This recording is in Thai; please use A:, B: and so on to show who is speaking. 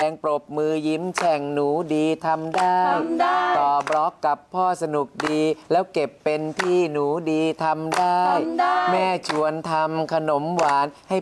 A: แรงปรบมือยิ้มแฉ่งหนูดีทำได้ต่อบล็อกกับพ่อสนุกดีแล้วเก็บเป็นพี่หนูดีทำได้แม่ชวนทำขนมหวานให้